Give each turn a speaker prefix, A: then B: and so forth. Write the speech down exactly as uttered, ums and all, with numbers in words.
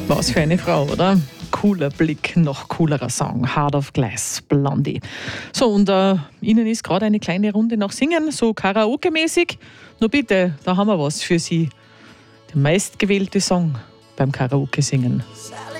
A: Was für eine Frau, oder? Cooler Blick, noch coolerer Song. Heart of Glass, Blondie. So, und äh, Ihnen ist gerade eine kleine Runde nach Singen, so Karaoke-mäßig. Nur bitte, da haben wir was für Sie. Der meistgewählte Song beim Karaoke-Singen.